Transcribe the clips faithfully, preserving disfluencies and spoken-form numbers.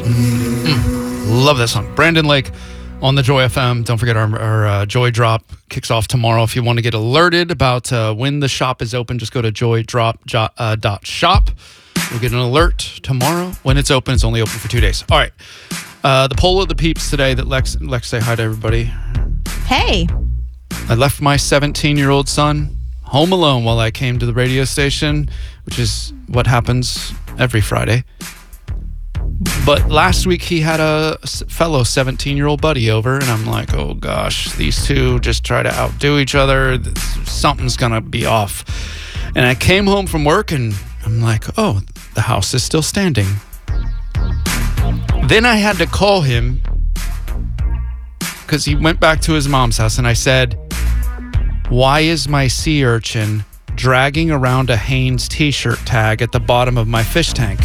Mm, love that song. Brandon Lake on the Joy F M. Don't forget our, our uh, Joy Drop kicks off tomorrow. If you want to get alerted about uh, when the shop is open, just go to joy drop dot shop. You'll get an alert tomorrow when it's open. It's only open for two days. All right. Uh, the poll of the peeps today that Lex, Lex, say hi to everybody. Hey. I left my seventeen-year-old son home alone while I came to the radio station, which is what happens every Friday. But last week he had a fellow seventeen-year-old buddy over, and I'm like, oh gosh, these two just try to outdo each other. Something's going to be off. And I came home from work, and I'm like, oh, the house is still standing. Then I had to call him because he went back to his mom's house, and I said, why is my sea urchin dragging around a Hanes t-shirt tag at the bottom of my fish tank?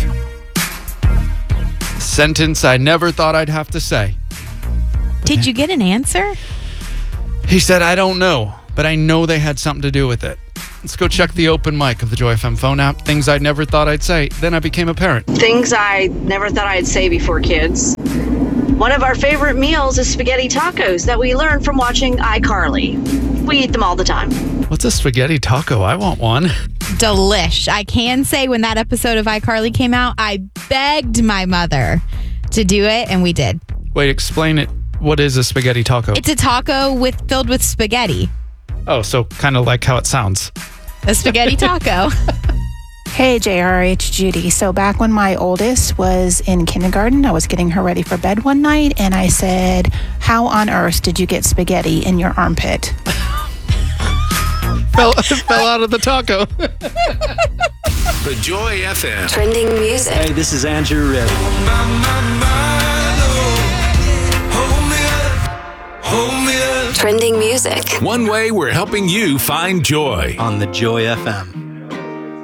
Sentence I never thought I'd have to say. Did you get an answer? He said, I don't know, but I know they had something to do with it. Let's go check the open mic of the Joy F M phone app. Things I never thought I'd say. Then I became a parent. Things I never thought I'd say before kids. One of our favorite meals is spaghetti tacos that we learned from watching iCarly. We eat them all the time. What's a spaghetti taco? I want one. Delish. I can say when that episode of iCarly came out, I begged my mother to do it, and we did. Wait, explain it. What is a spaghetti taco? It's a taco with filled with spaghetti. Oh, so kind of like how it sounds. A spaghetti taco. Hey, J R H, Judy. So back when my oldest was in kindergarten, I was getting her ready for bed one night, and I said, how on earth did you get spaghetti in your armpit? fell, fell out of the taco. The Joy F M. Trending music. Hey, this is Andrew Ribb. Trending music. One way we're helping you find joy. On the Joy F M.